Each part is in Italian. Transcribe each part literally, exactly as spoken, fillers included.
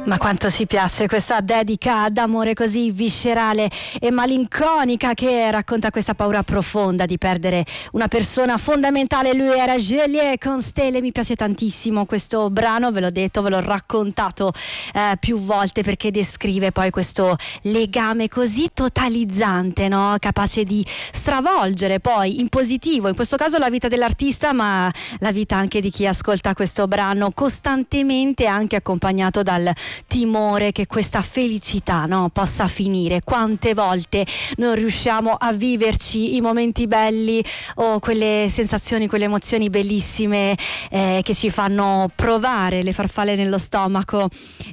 Ma quanto ci piace questa dedica d'amore così viscerale e malinconica che racconta questa paura profonda di perdere una persona fondamentale. Lui era Geolier con Stelle. Mi piace tantissimo questo brano, ve l'ho detto, ve l'ho raccontato eh, più volte, perché descrive poi questo legame così totalizzante, no? Capace di stravolgere poi in positivo, in questo caso la vita dell'artista, ma la vita anche di chi ascolta questo brano, costantemente anche accompagnato dal timore che questa felicità, no, possa finire. Quante volte non riusciamo a viverci i momenti belli o quelle sensazioni, quelle emozioni bellissime eh, che ci fanno provare le farfalle nello stomaco,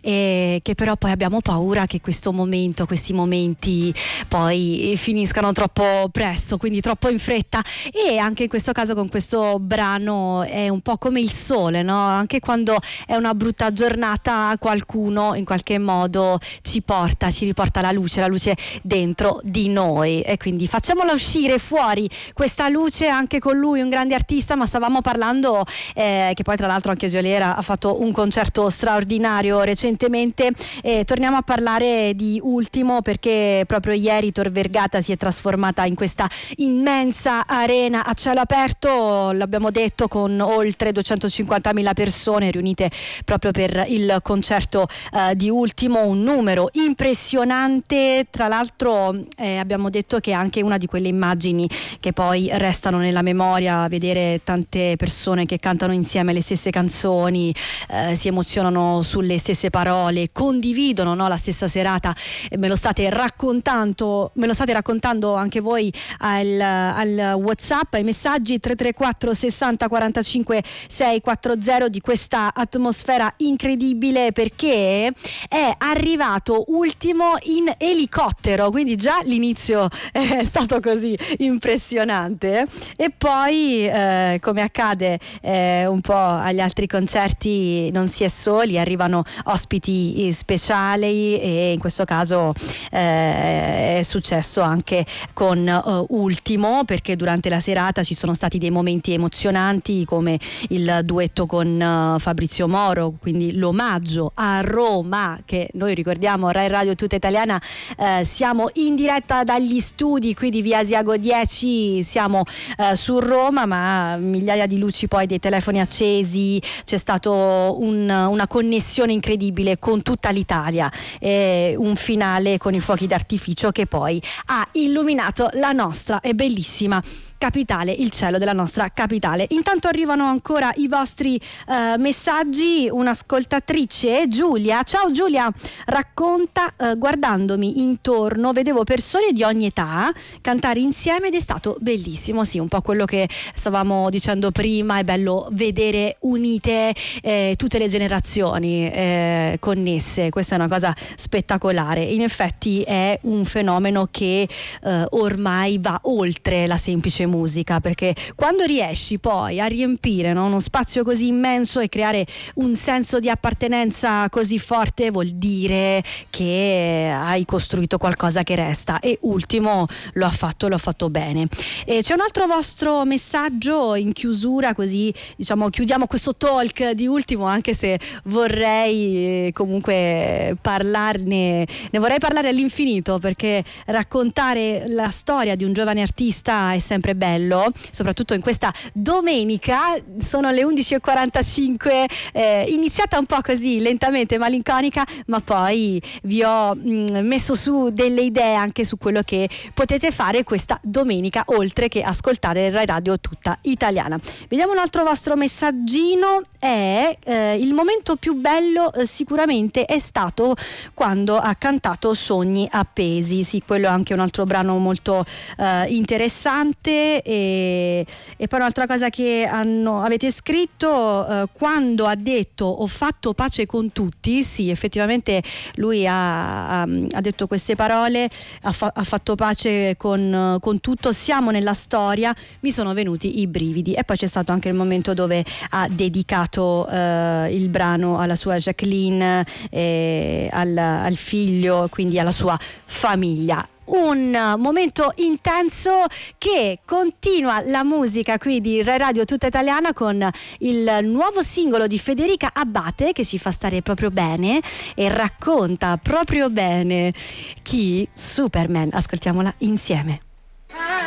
e che però poi abbiamo paura che questo momento, questi momenti poi finiscano troppo presto, quindi troppo in fretta. E anche in questo caso con questo brano è un po' come il sole, no? Anche quando è una brutta giornata qualcuno in qualche modo ci porta, ci riporta la luce, la luce dentro di noi, e quindi facciamola uscire fuori questa luce anche con lui, un grande artista. Ma stavamo parlando eh, che poi tra l'altro anche Geolier ha fatto un concerto straordinario recentemente, e torniamo a parlare di Ultimo perché proprio ieri Tor Vergata si è trasformata in questa immensa arena a cielo aperto, l'abbiamo detto, con oltre duecentocinquantamila persone riunite proprio per il concerto Uh, di Ultimo, un numero impressionante. Tra l'altro eh, abbiamo detto che è anche una di quelle immagini che poi restano nella memoria, vedere tante persone che cantano insieme le stesse canzoni, eh, si emozionano sulle stesse parole, condividono, no, la stessa serata. Eh, me lo state raccontando, me lo state raccontando anche voi al, al WhatsApp, ai messaggi tre tre quattro sessanta quarantacinque seicentoquaranta, di questa atmosfera incredibile, perché è arrivato Ultimo in elicottero, quindi già l'inizio è stato così impressionante. E poi eh, come accade eh, un po' agli altri concerti, non si è soli, arrivano ospiti speciali, e in questo caso eh, è successo anche con uh, Ultimo, perché durante la serata ci sono stati dei momenti emozionanti, come il duetto con uh, Fabrizio Moro, quindi l'omaggio a Roma, che noi ricordiamo Rai Radio Tutta Italiana, eh, siamo in diretta dagli studi qui di via Asiago dieci, siamo eh, su Roma, ma migliaia di luci poi, dei telefoni accesi, c'è stato un, una connessione incredibile con tutta l'Italia, e un finale con i fuochi d'artificio che poi ha illuminato la nostra e bellissima capitale, il cielo della nostra capitale. Intanto arrivano ancora i vostri uh, messaggi. Un'ascoltatrice, Giulia, ciao Giulia, racconta: uh, guardandomi intorno vedevo persone di ogni età cantare insieme ed è stato bellissimo. Sì, un po' quello che stavamo dicendo prima, è bello vedere unite eh, tutte le generazioni eh, connesse, questa è una cosa spettacolare. In effetti è un fenomeno che eh, ormai va oltre la semplice musica, perché quando riesci poi a riempire, no, uno spazio così immenso e creare un senso di appartenenza così forte, vuol dire che hai costruito qualcosa che resta, e Ultimo lo ha fatto, lo ha fatto bene. E c'è un altro vostro messaggio in chiusura, così diciamo chiudiamo questo talk di Ultimo, anche se vorrei comunque parlarne, ne vorrei parlare all'infinito, perché raccontare la storia di un giovane artista è sempre bello, soprattutto in questa domenica. Sono le undici e quarantacinque, eh, iniziata un po' così lentamente, malinconica, ma poi vi ho mh, messo su delle idee anche su quello che potete fare questa domenica, oltre che ascoltare Rai Radio Tutta Italiana. Vediamo un altro vostro messaggino. È eh, il momento più bello eh, sicuramente è stato quando ha cantato Sogni appesi. Sì, quello è anche un altro brano molto eh, interessante. E, e poi un'altra cosa che hanno, avete scritto, eh, quando ha detto ho fatto pace con tutti. Sì, effettivamente lui ha, ha, ha detto queste parole, ha, fa, ha fatto pace con, con tutto, siamo nella storia, mi sono venuti i brividi. E poi c'è stato anche il momento dove ha dedicato eh, il brano alla sua Jacqueline, eh, al, al figlio, quindi alla sua famiglia. un momento intenso che continua la musica qui di Rai Radio Tutta Italiana con il nuovo singolo di Federica Abbate, che ci fa stare proprio bene e racconta proprio bene chi? Superman. Ascoltiamola insieme.